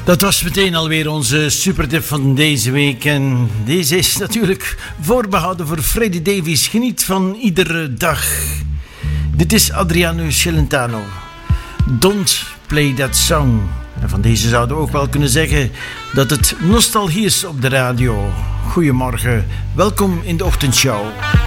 Dat was meteen alweer onze supertip van deze week. En deze is natuurlijk voorbehouden voor Freddy Davies. Geniet van iedere dag. Dit is Adriano Celentano. Don't play that song. En van deze zouden we ook wel kunnen zeggen dat het nostalgie is op de radio. Goedemorgen, welkom in de ochtendshow.